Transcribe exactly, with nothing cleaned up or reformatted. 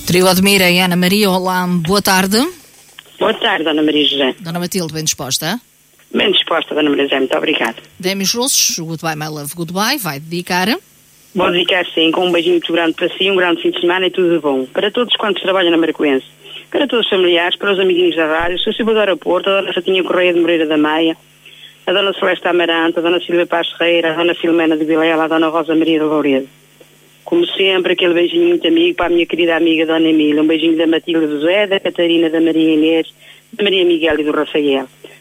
Trio Admira e Ana Maria, olá, boa tarde. Boa tarde, Dona Maria José. Dona Matilde, bem disposta? Bem disposta, Dona Maria José, muito obrigada. Demis Rossos, Goodbye My Love, Goodbye, vai dedicar? Vou dedicar sim, com um beijinho muito grande para si, um grande fim de semana e tudo de bom. Para todos quantos trabalham na Maracoense, para todos os familiares, para os amiguinhos da rádio, Sr. Silva do Aeroporto, a Dona Fatinha Correia de Moreira da Meia, a Dona Celeste Amarante, a Dona Silvia Paz Ferreira, a Dona Filomena de Vilela, a Dona Rosa Maria do Louredo. Como sempre, aquele beijinho muito amigo para a minha querida amiga Dona Emília. Um beijinho da Matilde do José, da Catarina, da Maria Inês, da Maria Miguel e do Rafael.